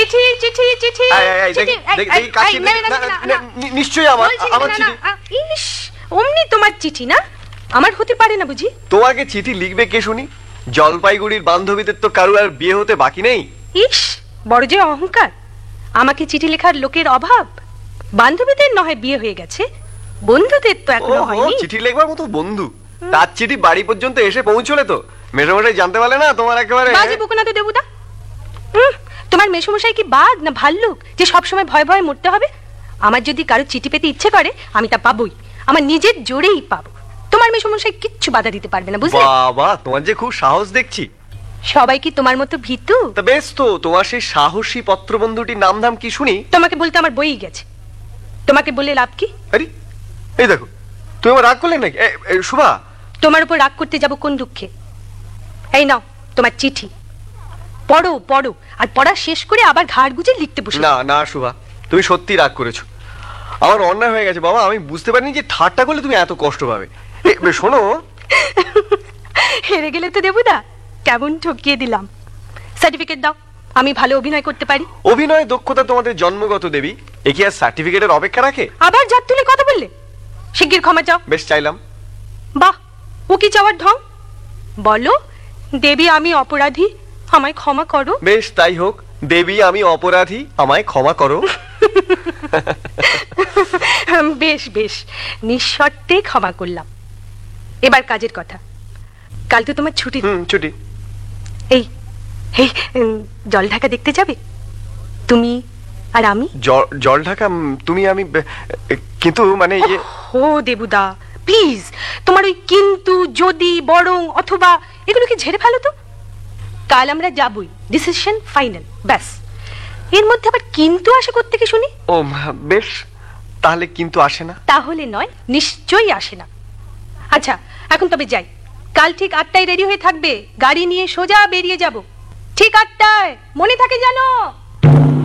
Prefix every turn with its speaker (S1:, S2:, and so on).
S1: চিঠি চিঠি চিঠি
S2: নিশ্চয়ই আমার চিঠি।
S1: ইস, অমনি তোমার চিঠি না? আমার হতে পারে না বুঝি?
S2: তোমাকে চিঠি লিখবে কে শুনি? জলপাইগুড়ির বান্ধবীদের তো কারুর আর বিয়ে হতে বাকি নেই।
S1: ইস, বড় যে অহংকার! আমাকে চিঠি লেখার লোকের অভাব। বান্ধবীদের নয় বিয়ে হয়ে গেছে, বন্ধুদের তো এখনো হয়নি।
S2: চিঠি লেখবার মতো বন্ধু? তার চিঠি বাড়ি পর্যন্ত এসে পৌঁছলে তো মেশোমশাই জানতে পারলে না তোমার একেবারে।
S1: বাজে বকো না তো দেবুদা। তোমার মেশোমশাই কি বাঘ না ভাল্লুক যে সবসময় ভয় ভয়ে মরতে হবে? আমার যদি কারো চিঠি পেতে ইচ্ছে করে আমি তা পাবোই, আমার নিজের জোরেই পাবো। তোমার মেশোমশাই কিচ্ছু বাধা দিতে পারবে না, বুঝলে?
S2: বাবা, তোমার যে খুব সাহস দেখছি।
S1: সবাই কি তোমার মতো ভীতু?
S2: তা বেশ তো, তোমার সেই সাহসী পত্রবন্ধুটির নাম ধাম কি শুনি?
S1: তোমাকে বলতে আমার বই গেছে, তোমাকে বললে লাভ কি?
S2: আরে এই দেখো, তুমি আমার রাগ করলে নাকি? শুভা,
S1: তোমার উপর রাগ করতে যাব কোন দুঃখে? এই নাও তোমার চিঠি, পড়ো পড়ো, আর পড়া শেষ করে আবার ঘাড় গুজে লিখতে বসো।
S2: না না শুভা, তুমি সত্যি রাগ করেছো। আমার অন্যায় হয়ে গেছে বাবা, আমি বুঝতে পারিনি যে ঠাট্টা করলে তুমি এত কষ্ট পাবে। শোনো,
S1: হেরে গেলে তো দেবুদা কেমন ঠকিয়ে দিলাম। সার্টিফিকেট দাও, আমি ভালো অভিনয় করতে পারি।
S2: অভিনয় দক্ষতা তোমাদের জন্মগত দেবী, এ কি আর সার্টিফিকেটের অপেক্ষা রাখে?
S1: আবার জাত তুলে কথা বললে, শিগগির ক্ষমা চাও।
S2: বেশ, চাইলাম।
S1: বাহ, ও কি চাওয়ার ঢং! বলো, দেবী আমি অপরাধী, আমায় ক্ষমা করো।
S2: বেশ, তাই হোক। দেবী আমি অপরাধী, আমায় ক্ষমা করো।
S1: বেশ বেশ, নিঃশর্তে ক্ষমা করলাম। এবার কাজের কথা। কাল তো তোমার ছুটি।
S2: ছুটি।
S1: এই এই জল ঢাকা দেখতে যাবে তুমি আর আমি?
S2: জল ঢাকা তুমি আমি, কিন্তু মানে
S1: ও দেবুদা প্লিজ, তোমার ওই কিন্তু, যদি, বরং, অথবা এগুলোকে ঝেড়ে ফেলো তো। কাল আমরা যাবই, ডিসিশন ফাইনাল, ব্যাস। এর মধ্যে আবার কিন্তু আসে কোত্থেকে শুনি?
S2: ও বেশ, তাহলে কিন্তু আসে না?
S1: তাহলে নয়, নিশ্চয়ই আসে না। আচ্ছা, এখন তবে যাই। কাল ঠিক 8টায় রেডি হয়ে থাকবে, গাড়ি নিয়ে সোজা বেরিয়ে যাব। ঠিক 8টায়, মনে থাকে জানো?